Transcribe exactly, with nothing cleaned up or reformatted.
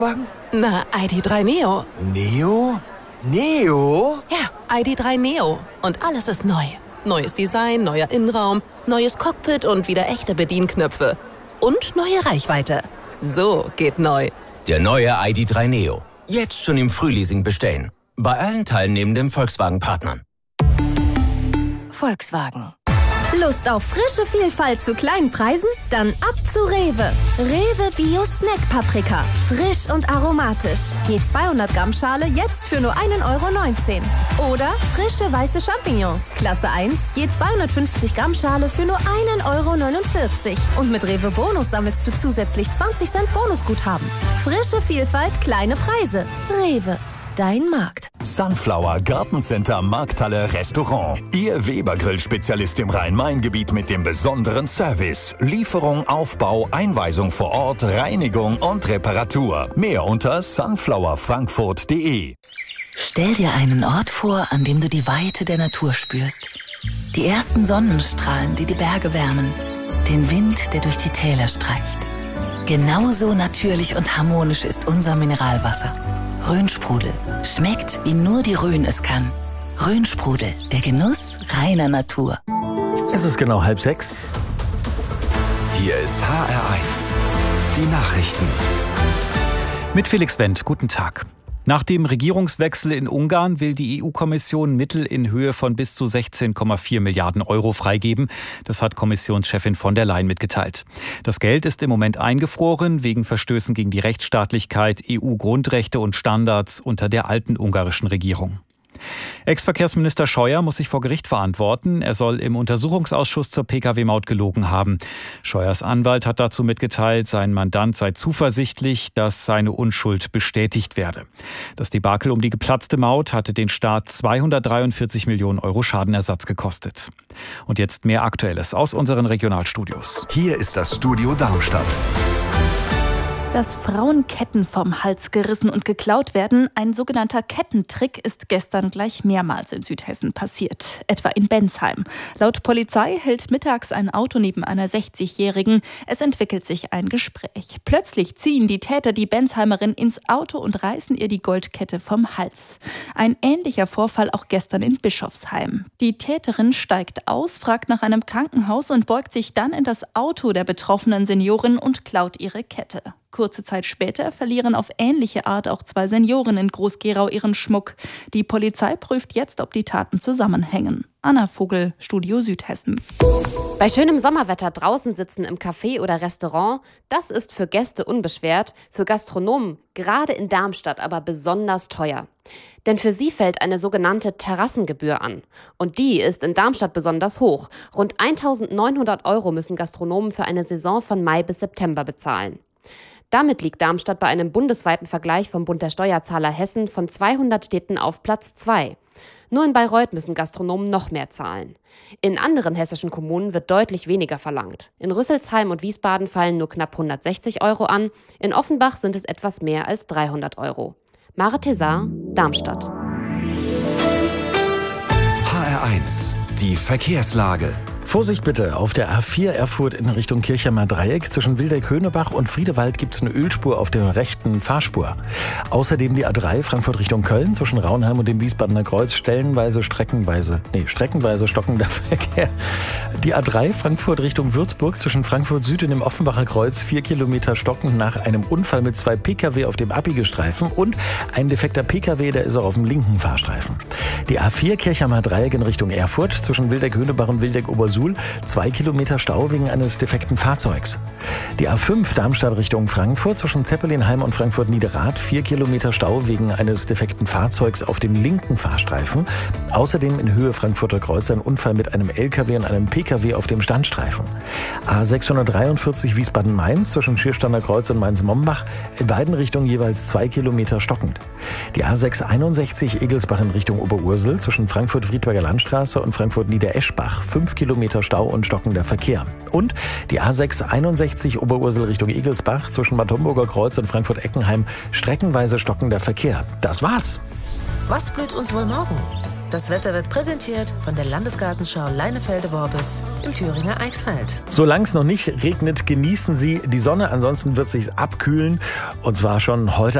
Wagen? Na, I D drei Neo. Neo? Neo? Ja, I D drei Neo. Und alles ist neu. Neues Design, neuer Innenraum, neues Cockpit und wieder echte Bedienknöpfe. Und neue Reichweite. So geht neu. Der neue I D drei Neo. Jetzt schon im Frühleasing bestellen. Bei allen teilnehmenden Volkswagen-Partnern. Volkswagen. Lust auf frische Vielfalt zu kleinen Preisen? Dann ab zu Rewe. Rewe Bio Snack Paprika. Frisch und aromatisch. Je zweihundert Gramm Schale jetzt für nur ein Euro neunzehn. Oder frische weiße Champignons. Klasse eins. Je zweihundertfünfzig Gramm Schale für nur ein Euro neunundvierzig. Und mit Rewe Bonus sammelst du zusätzlich zwanzig Cent Bonusguthaben. Frische Vielfalt, kleine Preise. Rewe. Dein Markt. Sunflower Gartencenter Markthalle Restaurant. Ihr Weber-Grill-Spezialist im Rhein-Main-Gebiet mit dem besonderen Service. Lieferung, Aufbau, Einweisung vor Ort, Reinigung und Reparatur. Mehr unter sunflower frankfurt punkt de. Stell dir einen Ort vor, an dem du die Weite der Natur spürst. Die ersten Sonnenstrahlen, die die Berge wärmen. Den Wind, der durch die Täler streicht. Genauso natürlich und harmonisch ist unser Mineralwasser. Rhönsprudel. Schmeckt, wie nur die Rhön es kann. Rhönsprudel. Der Genuss reiner Natur. Es ist genau halb sechs. Hier ist H R eins. Die Nachrichten. Mit Felix Wendt. Guten Tag. Nach dem Regierungswechsel in Ungarn will die E U-Kommission Mittel in Höhe von bis zu sechzehn Komma vier Milliarden Euro freigeben. Das hat Kommissionschefin von der Leyen mitgeteilt. Das Geld ist im Moment eingefroren wegen Verstößen gegen die Rechtsstaatlichkeit, E U-Grundrechte und Standards unter der alten ungarischen Regierung. Ex-Verkehrsminister Scheuer muss sich vor Gericht verantworten. Er soll im Untersuchungsausschuss zur Pkw-Maut gelogen haben. Scheuers Anwalt hat dazu mitgeteilt, sein Mandant sei zuversichtlich, dass seine Unschuld bestätigt werde. Das Debakel um die geplatzte Maut hatte den Staat zweihundertdreiundvierzig Millionen Euro Schadenersatz gekostet. Und jetzt mehr Aktuelles aus unseren Regionalstudios. Hier ist das Studio Darmstadt. Dass Frauen Ketten vom Hals gerissen und geklaut werden, ein sogenannter Kettentrick, ist gestern gleich mehrmals in Südhessen passiert, etwa in Bensheim. Laut Polizei hält mittags ein Auto neben einer sechzigjährigen. Es entwickelt sich ein Gespräch. Plötzlich ziehen die Täter die Bensheimerin ins Auto und reißen ihr die Goldkette vom Hals. Ein ähnlicher Vorfall auch gestern in Bischofsheim. Die Täterin steigt aus, fragt nach einem Krankenhaus und beugt sich dann in das Auto der betroffenen Seniorin und klaut ihre Kette. Kurze Zeit später verlieren auf ähnliche Art auch zwei Senioren in Groß-Gerau ihren Schmuck. Die Polizei prüft jetzt, ob die Taten zusammenhängen. Anna Vogel, Studio Südhessen. Bei schönem Sommerwetter draußen sitzen im Café oder Restaurant, das ist für Gäste unbeschwert, für Gastronomen, gerade in Darmstadt, aber besonders teuer. Denn für sie fällt eine sogenannte Terrassengebühr an. Und die ist in Darmstadt besonders hoch. Rund eintausendneunhundert Euro müssen Gastronomen für eine Saison von Mai bis September bezahlen. Damit liegt Darmstadt bei einem bundesweiten Vergleich vom Bund der Steuerzahler Hessen von zweihundert Städten auf Platz zwei. Nur in Bayreuth müssen Gastronomen noch mehr zahlen. In anderen hessischen Kommunen wird deutlich weniger verlangt. In Rüsselsheim und Wiesbaden fallen nur knapp hundertsechzig Euro an, in Offenbach sind es etwas mehr als dreihundert Euro. Mare Tessar, Darmstadt. H R eins. Die Verkehrslage. Vorsicht bitte, auf der A vier Erfurt in Richtung Kirchheimer Dreieck zwischen Wildeck-Höhnebach und Friedewald gibt es eine Ölspur auf der rechten Fahrspur. Außerdem die A drei Frankfurt Richtung Köln zwischen Raunheim und dem Wiesbadener Kreuz stellenweise, streckenweise, nee, streckenweise stockender Verkehr. Die A drei Frankfurt Richtung Würzburg zwischen Frankfurt Süd und dem Offenbacher Kreuz vier Kilometer stockend nach einem Unfall mit zwei Pkw auf dem Abbiegerstreifen und ein defekter Pkw, der ist auch auf dem linken Fahrstreifen. Die A vier Kirchheimer Dreieck in Richtung Erfurt zwischen Wildeck-Höhnebach und Wildeck-Obersuhl zwei Kilometer Stau wegen eines defekten Fahrzeugs. Die A fünf Darmstadt Richtung Frankfurt zwischen Zeppelinheim und Frankfurt-Niederrad vier Kilometer Stau wegen eines defekten Fahrzeugs auf dem linken Fahrstreifen. Außerdem in Höhe Frankfurter Kreuz ein Unfall mit einem L K W und einem Pkw auf dem Standstreifen. A sechshundertdreiundvierzig Wiesbaden-Mainz zwischen Schierstander Kreuz und Mainz-Mombach in beiden Richtungen jeweils zwei Kilometer stockend. Die A sechshunderteinundsechzig Egelsbach in Richtung Oberursel zwischen Frankfurt-Friedberger Landstraße und Frankfurt-Niedereschbach fünf Kilometer Stau und stockender Verkehr. Und die A sechshunderteinundsechzig Oberursel Richtung Egelsbach zwischen Bad Homburger Kreuz und Frankfurt-Eckenheim streckenweise stockender Verkehr. Das war's. Was blüht uns wohl morgen? Das Wetter wird präsentiert von der Landesgartenschau Leinefelde-Worbis im Thüringer Eichsfeld. Solange es noch nicht regnet, genießen Sie die Sonne. Ansonsten wird es sich abkühlen. Und zwar schon heute